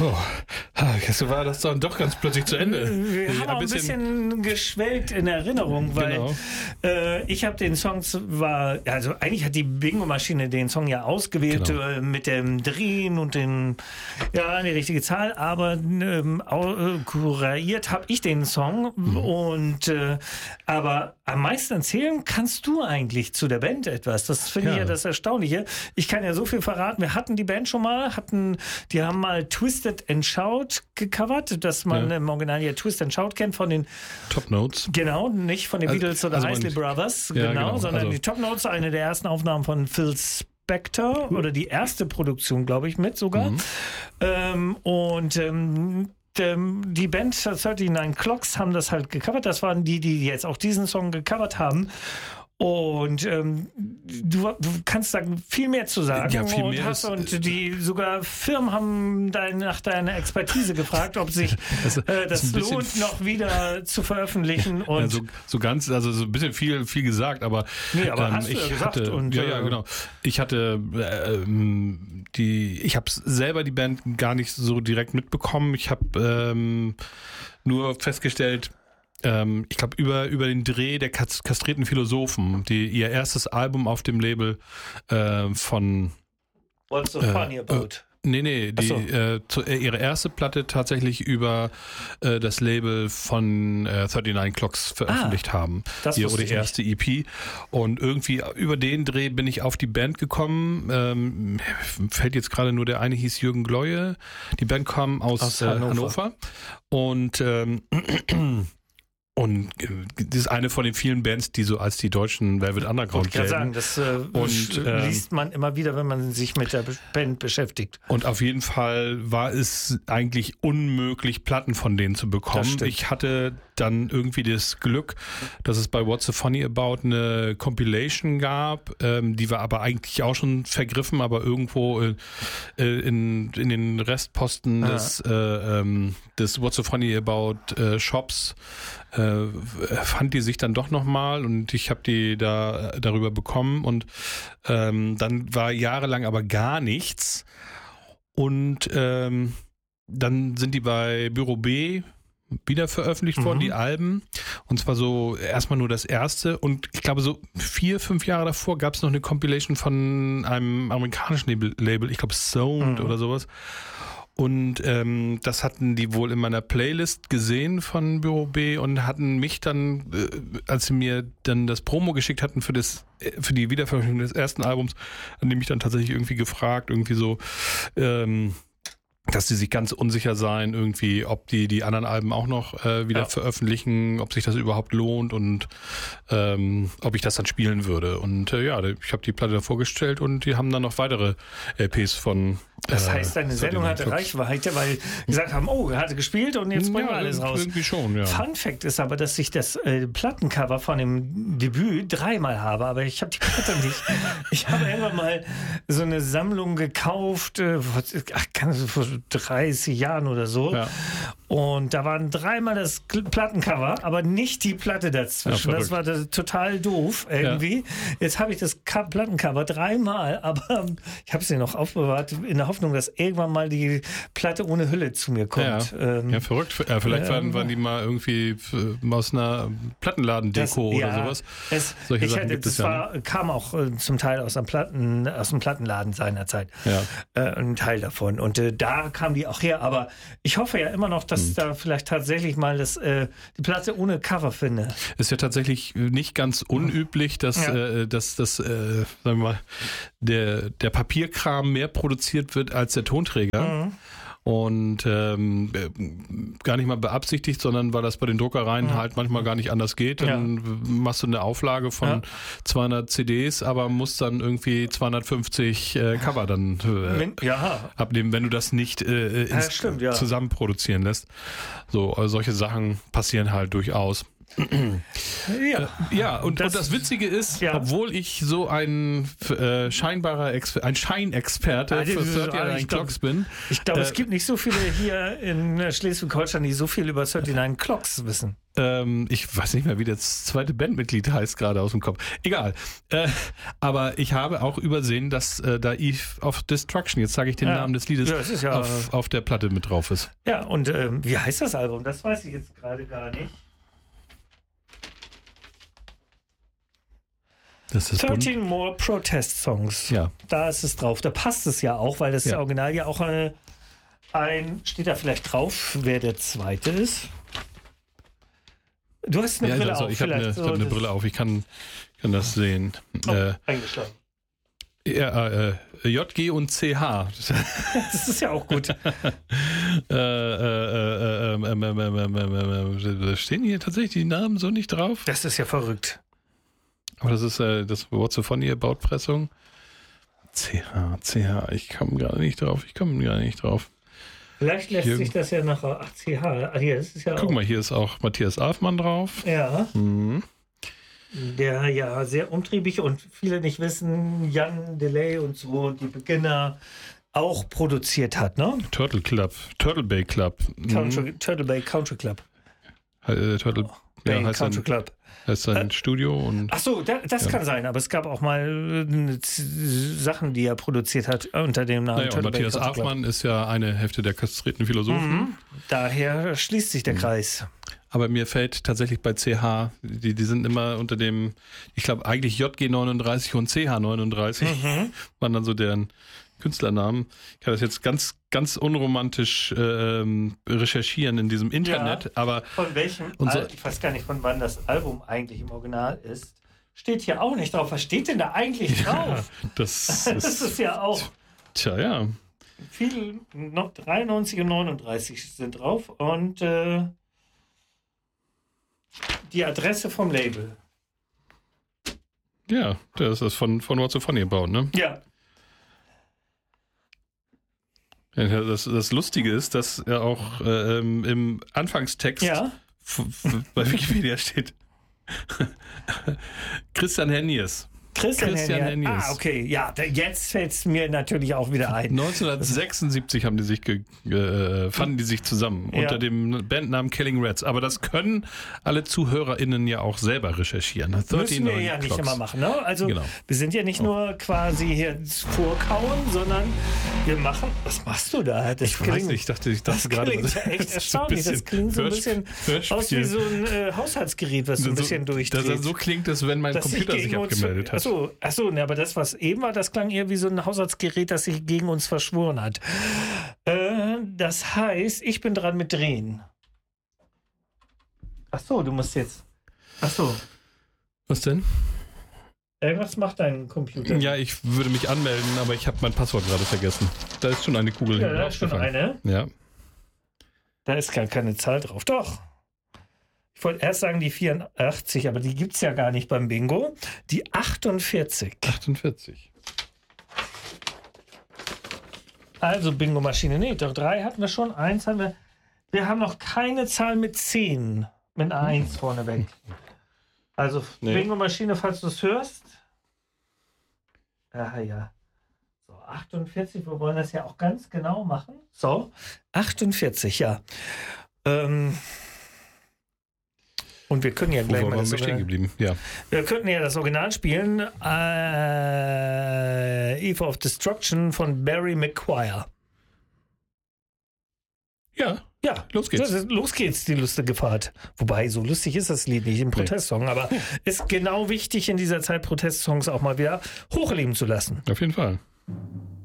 Oh, jetzt war das dann doch ganz plötzlich zu Ende. Wir haben auch ein bisschen geschwelgt in Erinnerung, weil ich habe den Song also eigentlich hat die Bingo-Maschine den Song ja ausgewählt mit dem Drehen und die richtige Zahl, aber kuraiert habe ich den Song und aber am meisten erzählen kannst du eigentlich zu der Band etwas. Das finde ich ja das Erstaunliche. Ich kann ja so viel verraten. Wir hatten die Band schon mal, die haben mal Twisted and Shout gecovert, dass man im Original ja Twist and Shout kennt von den Top Notes. Genau, nicht von den Beatles oder Isley Brothers, sondern die Top Notes, eine der ersten Aufnahmen von Phil Spector oder die erste Produktion, glaube ich, mit sogar. Die Band 39 Clocks haben das halt gecovert. Das waren die jetzt auch diesen Song gecovert haben. Und du kannst da viel mehr zu sagen. Ja, viel mehr und die sogar Firmen haben nach deiner Expertise gefragt, ob sich das lohnt, noch wieder zu veröfflichen. Und so ein bisschen viel gesagt, aber, hast du gesagt. Genau. Ich hatte ich habe selber die Band gar nicht so direkt mitbekommen. Ich habe nur festgestellt, ich glaube, über den Dreh der kastrierten Philosophen, ihr erstes Album auf dem Label von What's so funny about? Ihre erste Platte tatsächlich über das Label von 39 Clocks veröffentlicht haben. Ihre erste EP. Und irgendwie über den Dreh bin ich auf die Band gekommen. Fällt jetzt gerade nur der eine, hieß Jürgen Gleue. Die Band kam aus Hannover. Und das ist eine von den vielen Bands, die so als die deutschen Velvet Underground gelten. Das liest man immer wieder, wenn man sich mit der Band beschäftigt. Und auf jeden Fall war es eigentlich unmöglich, Platten von denen zu bekommen. Ich hatte dann irgendwie das Glück, dass es bei What's so Funny About eine Compilation gab, die war aber eigentlich auch schon vergriffen, aber irgendwo in den Restposten des What's so Funny About Shops fand die sich dann doch nochmal und ich habe die darüber bekommen und dann war jahrelang aber gar nichts und dann sind die bei Büro B wieder veröffentlicht worden, die Alben, und zwar so erstmal nur das erste und ich glaube so 4-5 Jahre davor gab es noch eine Compilation von einem amerikanischen Label, ich glaube Sound oder sowas. Und das hatten die wohl in meiner Playlist gesehen von Büro B und hatten mich dann, als sie mir dann das Promo geschickt hatten für die Wiederveröffentlichung des ersten Albums, an dem ich dann tatsächlich irgendwie gefragt, irgendwie so, dass sie sich ganz unsicher seien, irgendwie, ob die anderen Alben auch noch wieder veröffentlichen, ob sich das überhaupt lohnt und ob ich das dann spielen würde. Und ich habe die Platte da vorgestellt und die haben dann noch weitere LPs von. Das heißt, deine Sendung hatte Reichweite, weil gesagt haben, er hatte gespielt und jetzt bringen wir alles raus. Irgendwie schon, ja. Fun Fact ist aber, dass ich das Plattencover von dem Debüt 3-mal habe, aber ich habe die Platte nicht. Ich habe irgendwann mal so eine Sammlung gekauft, vor 30 Jahren oder so. Ja. Und da waren 3-mal das Plattencover, aber nicht die Platte dazwischen. Ja, das war total doof irgendwie. Ja. Jetzt habe ich das Plattencover 3-mal, aber ich habe es noch aufbewahrt in der Hoffnung, dass irgendwann mal die Platte ohne Hülle zu mir kommt. Ja, verrückt. Vielleicht waren die mal irgendwie aus einer Plattenladendeko oder sowas. Solche Sachen gibt es kam auch zum Teil aus dem Plattenladen seinerzeit. Ja. Ein Teil davon. Und da kam die auch her. Aber ich hoffe ja immer noch, dass da vielleicht tatsächlich mal die Platte ohne Cover finde. Ist ja tatsächlich nicht ganz unüblich, dass sagen wir mal, der Papierkram mehr produziert wird als der Tonträger. Und gar nicht mal beabsichtigt, sondern weil das bei den Druckereien halt manchmal gar nicht anders geht. Dann machst du eine Auflage von 200 CDs, aber musst dann irgendwie 250 Cover dann abnehmen, wenn du das nicht zusammen produzieren lässt. So, also solche Sachen passieren halt durchaus. Ja, und das Witzige ist, obwohl ich so ein Scheinexperte für 39 Clocks bin. Ich glaube, es gibt nicht so viele hier in Schleswig-Holstein, die so viel über 39 Clocks wissen. Ich weiß nicht mehr, wie das zweite Bandmitglied heißt, gerade aus dem Kopf. Egal. Aber ich habe auch übersehen, dass da Eve of Destruction, jetzt sage ich den Namen des Liedes, auf der Platte mit drauf ist. Ja, und wie heißt das Album? Das weiß ich jetzt gerade gar nicht. Das ist 13 More Protest Songs. Ja. Da ist es drauf. Da passt es ja auch, weil das Original ja auch steht da vielleicht drauf, wer der zweite ist? Du hast eine Brille auf. Ich habe eine Brille auf. Ich kann das sehen. Eingeschlagen. Ja, JG und CH. Das ist ja auch gut. Stehen hier tatsächlich die Namen so nicht drauf? Das ist ja verrückt. Aber das ist das What's so Funny About Pressung. CH, ich komme gar nicht drauf. Vielleicht lässt sich das ja nach CH. Hier, das ist ja Guck mal, hier ist auch Matthias Alfmann drauf. Ja. Mhm. Der ja sehr umtriebig und viele nicht wissen, Jan Delay und so, die Beginner auch produziert hat, ne? Turtle Bay Club. Turtle Bay Country Club. Country Club. Heißt sein Studio und. Ach so, das kann sein, aber es gab auch mal Sachen, die er produziert hat unter dem Namen Turtle Bay. Matthias Alfmann ist ja eine Hälfte der kastrierten Philosophen. Mhm. Daher schließt sich der Kreis. Aber mir fällt tatsächlich bei CH, die sind immer unter dem, ich glaube eigentlich JG39 und CH39 waren dann so deren Künstlernamen. Ich kann das jetzt ganz, ganz unromantisch recherchieren in diesem Internet. Ja, aber von welchem ich weiß gar nicht, von wann das Album eigentlich im Original ist. Steht hier auch nicht drauf. Was steht denn da eigentlich drauf? Das ist ja auch. Tja, ja. Viel, noch 93 und 39 sind drauf und die Adresse vom Label. Ja, das ist von What's so Funny About, ne? Ja. Das Lustige ist, dass er auch im Anfangstext bei Wikipedia steht Christian Hennies. Christian Hennies. Ah, okay. Ja, jetzt fällt es mir natürlich auch wieder ein. 1976 haben fanden die sich zusammen unter dem Bandnamen Killing Rats. Aber das können alle ZuhörerInnen ja auch selber recherchieren. Müssen wir ja nicht immer machen. Ne? Also wir sind ja nicht nur quasi hier vorkauen, sondern wir machen... Was machst du da? Ich weiß nicht, ich dachte gerade... Das klingt ja echt erstaunlich. Das klingt so ein bisschen aus wie so ein Haushaltsgerät, was so ein bisschen durchdreht. So klingt es, wenn mein Computer sich abgemeldet hat. Achso, aber das, was eben war, das klang eher wie so ein Haushaltsgerät, das sich gegen uns verschworen hat. Das heißt, ich bin dran mit Drehen. Achso, du musst jetzt... Achso. Was denn? Was macht dein Computer? Ja, ich würde mich anmelden, aber ich habe mein Passwort gerade vergessen. Da ist schon eine Kugel. Ja, da ist schon eine. Ja. Da ist gar keine Zahl drauf. Doch. Ich wollte erst sagen die 84, aber die gibt es ja gar nicht beim Bingo. Die 48. 48. Also Bingo-Maschine. Nee, doch 3 hatten wir schon. 1 haben wir. Wir haben noch keine Zahl mit 10. Mit 1 vorneweg. Also Bingo-Maschine, falls du es hörst. Ja. So, 48. Wir wollen das ja auch ganz genau machen. So, 48, ja. Und wir können ja gleich mal das stehen geblieben. Ja. Wir könnten ja das Original spielen. Eve of Destruction von Barry McGuire. Ja, los geht's. Los geht's, die lustige Fahrt. Wobei, so lustig ist das Lied nicht, ein Protestsong. Aber ist genau wichtig in dieser Zeit, Protestsongs auch mal wieder hochleben zu lassen. Auf jeden Fall.